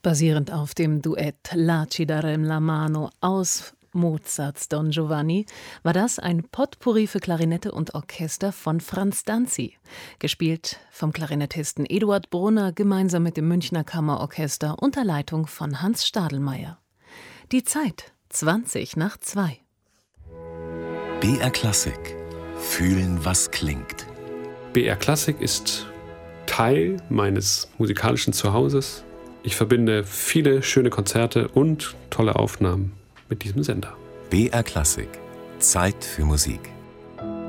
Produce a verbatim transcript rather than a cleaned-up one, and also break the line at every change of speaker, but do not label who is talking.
Basierend auf dem Duett La ci darem la mano aus Mozarts Don Giovanni war das ein Potpourri für Klarinette und Orchester von Franz Danzi, gespielt vom Klarinettisten Eduard Brunner gemeinsam mit dem Münchner Kammerorchester unter Leitung von Hans Stadelmeier. Die Zeit zwanzig nach zwei.
B R Klassik. Fühlen, was klingt.
B R Klassik ist Teil meines musikalischen Zuhauses. Ich verbinde viele schöne Konzerte und tolle Aufnahmen mit diesem Sender.
B R Klassik. Zeit für Musik.